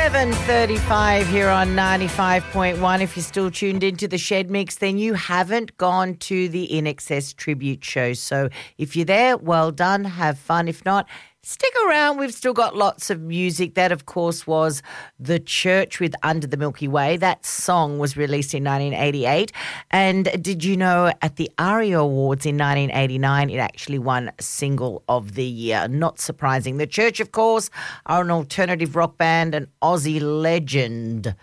7:35 here on 95.1. If you're still tuned into the Shed Mix, then you haven't gone to the INXS tribute show. So if you're there, well done. Have fun. If not, stick around. We've still got lots of music. That, of course, was The Church with Under the Milky Way. That song was released in 1988. And did you know at the ARIA Awards in 1989, it actually won Single of the Year? Not surprising. The Church, of course, are an alternative rock band, an Aussie legend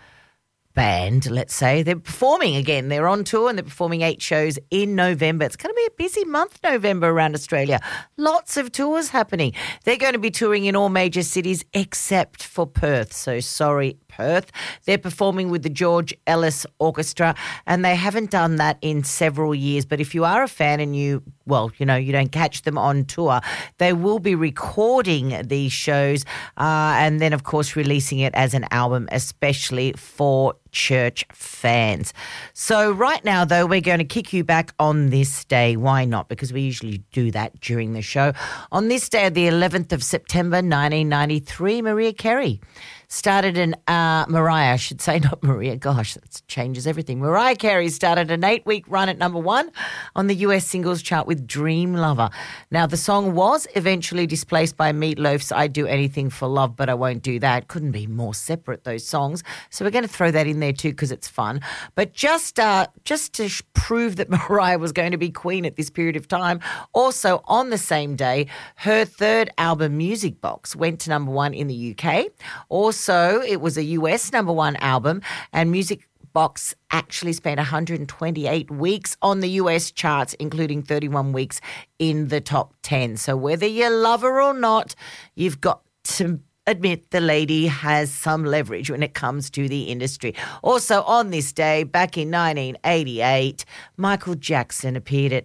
band, let's say. They're performing again. They're on tour and they're performing 8 shows in November. It's going to be a busy month, November, around Australia. Lots of tours happening. They're going to be touring in all major cities except for Perth. So sorry, Perth. They're performing with the George Ellis Orchestra and they haven't done that in several years. But if you are a fan and you don't catch them on tour, they will be recording these shows and then, of course, releasing it as an album, especially for Church fans. So right now, though, we're going to kick you back on this day. Why not? Because we usually do that during the show. On this day, the 11th of September, 1993, Mariah Carey started Mariah, I should say, not Maria. Gosh, that changes everything. Mariah Carey started an 8-week run at number 1 on the US singles chart with Dream Lover. Now, the song was eventually displaced by Meatloaf's I'd Do Anything for Love, But I Won't Do That. Couldn't be more separate, those songs. So we're going to throw that in there too because it's fun. But just to prove that Mariah was going to be queen at this period of time, also on the same day, her third album, Music Box, went to number 1 in the UK. Also, it was a US number 1 album, and Music Box actually spent 128 weeks on the US charts, including 31 weeks in the top 10. So whether you love her or not, you've got to admit the lady has some leverage when it comes to the industry. Also on this day, back in 1988, Michael Jackson appeared at